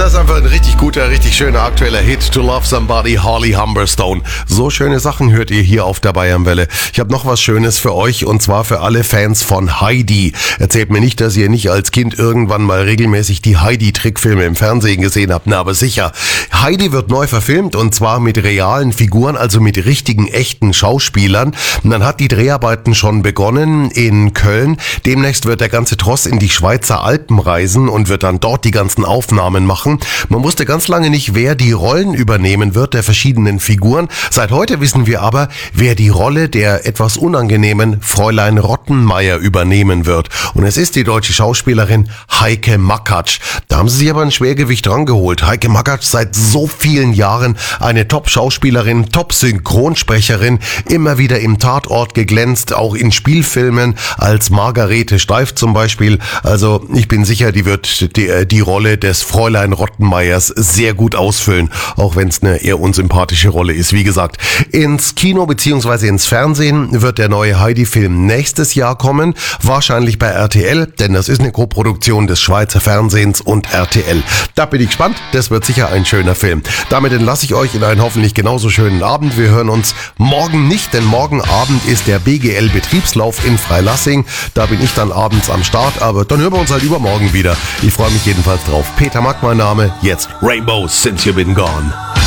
Das ist einfach ein richtig guter, richtig schöner aktueller Hit. To Love Somebody, Holly Humberstone. So schöne Sachen hört ihr hier auf der Bayernwelle. Ich habe noch was Schönes für euch und zwar für alle Fans von Heidi. Erzählt mir nicht, dass ihr nicht als Kind irgendwann mal regelmäßig die Heidi-Trickfilme im Fernsehen gesehen habt. Na, aber sicher. Heidi wird neu verfilmt und zwar mit realen Figuren, also mit richtigen, echten Schauspielern. Und dann hat die Dreharbeiten schon begonnen in Köln. Demnächst wird der ganze Tross in die Schweizer Alpen reisen und wird dann dort die ganzen Aufnahmen machen. Man wusste ganz lange nicht, wer die Rollen übernehmen wird der verschiedenen Figuren. Seit heute wissen wir aber, wer die Rolle der etwas unangenehmen Fräulein Rottenmeier übernehmen wird. Und es ist die deutsche Schauspielerin Heike Makatsch. Da haben sie sich aber ein Schwergewicht rangeholt. Heike Makatsch seit so vielen Jahren eine Top-Schauspielerin, Top-Synchronsprecherin, immer wieder im Tatort geglänzt, auch in Spielfilmen als Margarete Steif zum Beispiel. Also ich bin sicher, die wird die Rolle des Fräulein Rottenmeiers sehr gut ausfüllen, auch wenn es eine eher unsympathische Rolle ist. Wie gesagt, ins Kino bzw. ins Fernsehen wird der neue Heidi-Film nächstes Jahr kommen, wahrscheinlich bei RTL, denn das ist eine Koproduktion des Schweizer Fernsehens und RTL. Da bin ich gespannt, das wird sicher ein schöner Film. Damit entlasse ich euch in einen hoffentlich genauso schönen Abend. Wir hören uns morgen nicht, denn morgen Abend ist der BGL-Betriebslauf in Freilassing. Da bin ich dann abends am Start, aber dann hören wir uns halt übermorgen wieder. Ich freue mich jedenfalls drauf. Peter Mack mein Name, jetzt Rainbows Since You've Been Gone.